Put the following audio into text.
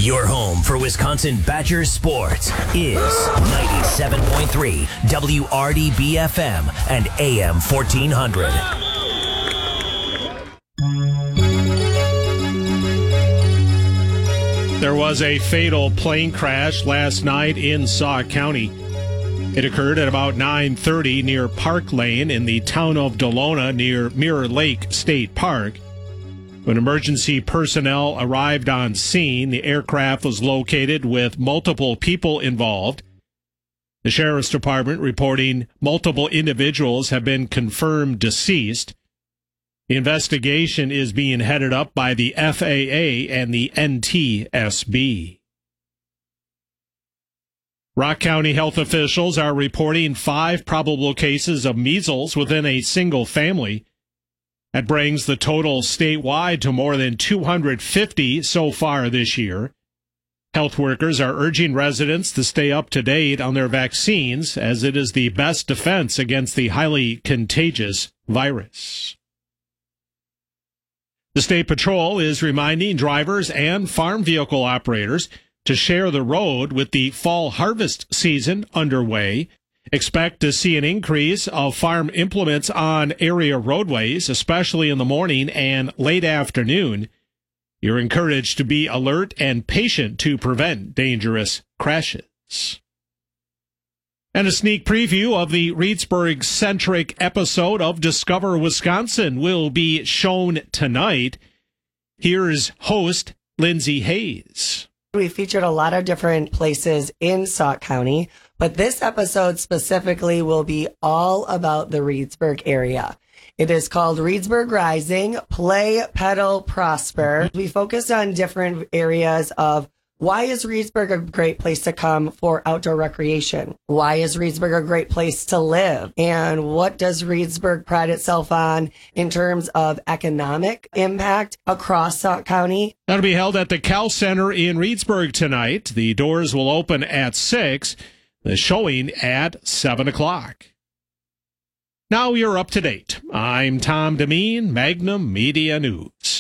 Your home for Wisconsin Badgers sports is 97.3 WRDB-FM and AM 1400. There was a fatal plane crash last night in Sauk County. It occurred at about 9:30 near Park Lane in the town of Delona near Mirror Lake State Park. When emergency personnel arrived on scene, the aircraft was located with multiple people involved. The Sheriff's Department reporting multiple individuals have been confirmed deceased. The investigation is being headed up by the FAA and the NTSB. Rock County health officials are reporting 5 probable cases of measles within a single family. That brings the total statewide to more than 250 so far this year. Health workers are urging residents to stay up to date on their vaccines, as it is the best defense against the highly contagious virus. The State Patrol is reminding drivers and farm vehicle operators to share the road with the fall harvest season underway. Expect to see an increase of farm implements on area roadways, especially in the morning and late afternoon. You're encouraged to be alert and patient to prevent dangerous crashes. And a sneak preview of the Reedsburg-centric episode of Discover Wisconsin will be shown tonight. Here's host Lindsay Hayes. We featured a lot of different places in Sauk County, but this episode specifically will be all about the Reedsburg area. It is called Reedsburg Rising, Play, Pedal, Prosper. We focused on different areas of why is Reedsburg a great place to come for outdoor recreation? Why is Reedsburg a great place to live? And what does Reedsburg pride itself on in terms of economic impact across Sauk County? That'll be held at the Cal Center in Reedsburg tonight. The doors will open at 6, the showing at 7 o'clock. Now you're up to date. I'm Tom Demeen, Magnum Media News.